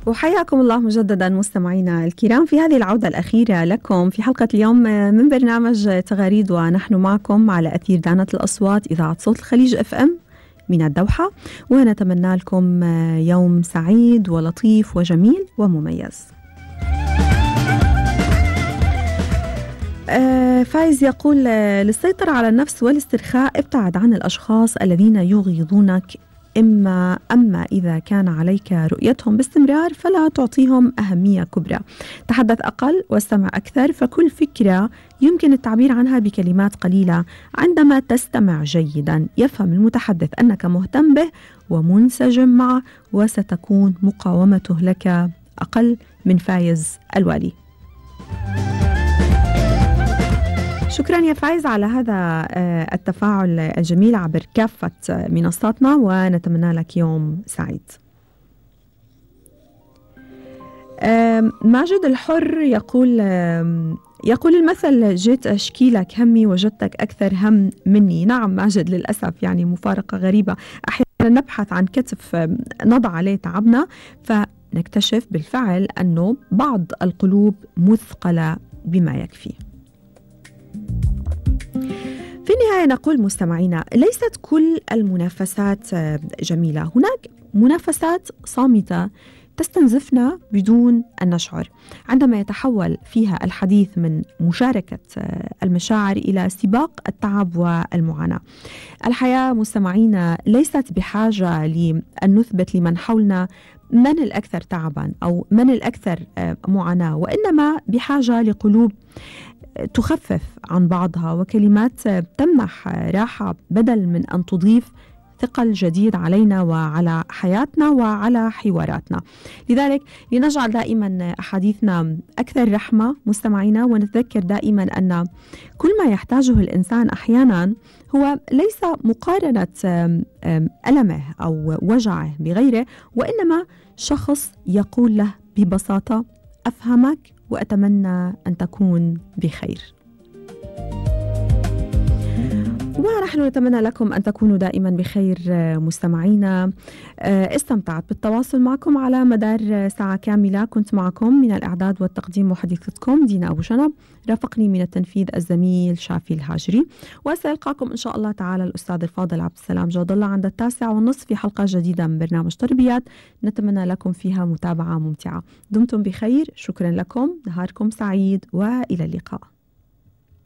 وحياكم الله مجددا مستمعينا الكرام في هذه العودة الأخيرة لكم في حلقة اليوم من برنامج تغاريد، ونحن معكم على أثير دانة الأصوات إذاعة صوت الخليج FM من الدوحة، ونتمنى لكم يوم سعيد ولطيف وجميل ومميز. فايز يقول: للسيطرة على النفس والاسترخاء ابتعد عن الأشخاص الذين يغيظونك، أما إذا كان عليك رؤيتهم باستمرار فلا تعطيهم أهمية كبرى. تحدث أقل واستمع أكثر، فكل فكرة يمكن التعبير عنها بكلمات قليلة. عندما تستمع جيدا يفهم المتحدث أنك مهتم به ومنسجم معه، وستكون مقاومته لك أقل. من فايز الوالي. شكرا يا فايز على هذا التفاعل الجميل عبر كافة منصاتنا، ونتمنى لك يوم سعيد. ماجد الحر يقول المثل: جيت أشكي لك همي وجدتك أكثر هم مني. نعم ماجد، للأسف يعني مفارقة غريبة. أحيانا نبحث عن كتف نضع عليه تعبنا، فنكتشف بالفعل أنه بعض القلوب مثقلة بما يكفي. في النهاية نقول مستمعينا: ليست كل المنافسات جميلة. هناك منافسات صامتة تستنزفنا بدون أن نشعر، عندما يتحول فيها الحديث من مشاركة المشاعر إلى سباق التعب والمعاناة. الحياة مستمعينا ليست بحاجة لأن نثبت لمن حولنا من الأكثر تعبا أو من الأكثر معاناة، وإنما بحاجة لقلوب تخفف عن بعضها وكلمات تمنح راحة بدل من أن تضيف ثقل جديد علينا وعلى حياتنا وعلى حواراتنا. لذلك لنجعل دائما أحاديثنا أكثر رحمة مستمعينا، ونتذكر دائما أن كل ما يحتاجه الإنسان أحيانا هو ليس مقارنة ألمه أو وجعه بغيره، وإنما شخص يقول له ببساطة: أفهمك وأتمنى أن تكون بخير. ونحن نتمنى لكم أن تكونوا دائما بخير مستمعينا. استمتعت بالتواصل معكم على مدار ساعة كاملة. كنت معكم من الإعداد والتقديم محدثتكم دينا أبو شنب، رافقني من التنفيذ الزميل شافي الهاجري، وسألقاكم إن شاء الله تعالى الأستاذ الفاضل عبد السلام جود الله عند 9:30 في حلقة جديدة من برنامج تربيات نتمنى لكم فيها متابعة ممتعة. دمتم بخير، شكرا لكم، نهاركم سعيد، وإلى اللقاء.